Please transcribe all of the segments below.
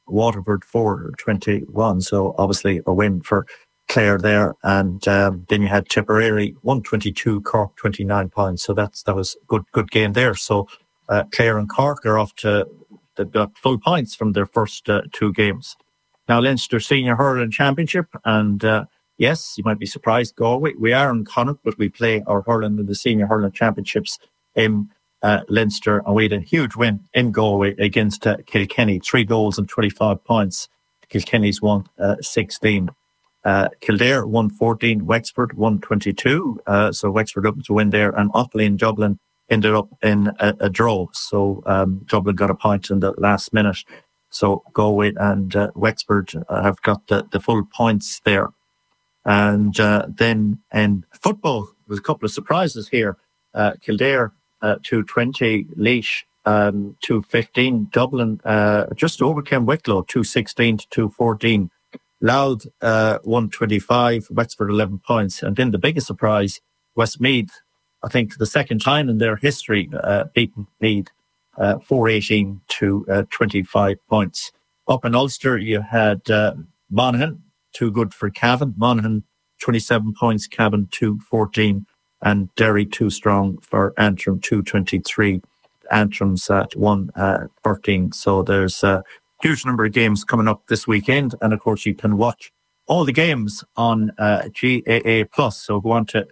Waterford 4-21. So obviously a win for Clare there. And then you had Tipperary 122, Cork 29 points. So that was good game there. So Clare and Cork are off to, they've got full points from their first two games. Now Leinster Senior Hurling Championship, and yes, you might be surprised, Galway. We are in Connacht, but we play our hurling in the Senior Hurling Championships in Leinster, and we had a huge win in Galway against Kilkenny, 3 goals and 25 points. Kilkenny's won 16. Kildare won 14, Wexford won 22. So Wexford looking to win there, and Offaly and Dublin ended up in a draw. So Dublin got a point in the last minute. So Galway and Wexford have got the full points there. And then in football, there's a couple of surprises here. Kildare 220, Laois 215, Dublin just overcame Wicklow 216 to 214. Louth 125, Wexford 11 points. And then the biggest surprise, Westmeath, I think the second time in their history, beaten Meath 418 to 25 points. Up in Ulster, you had Monaghan, too good for Cavan. Monaghan 27 points, Cavan 214, and Derry too strong for Antrim 223. Antrim's at 113. So there's a huge number of games coming up this weekend, and of course you can watch all the games on GAA Plus. So go on to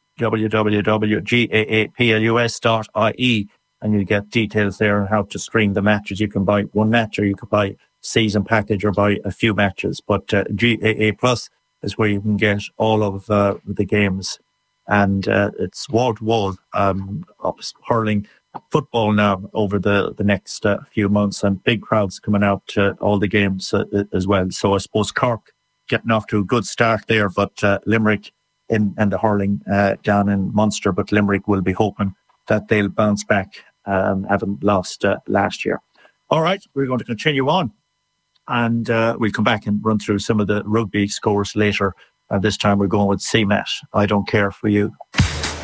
www.gaaplus.ie and you get details there on how to stream the matches. You can buy one match, or you can buy season package, or buy a few matches. But GAA Plus is where you can get all of the games, and it's wall to wall hurling football now over the next few months, and big crowds coming out to all the games as well. So I suppose Cork getting off to a good start there, but Limerick and the hurling down in Munster, but Limerick will be hoping that they'll bounce back, having lost last year. All right, we're going to continue on, and we'll come back and run through some of the rugby scores later. And this time we're going with CMAT. I Don't Care For You.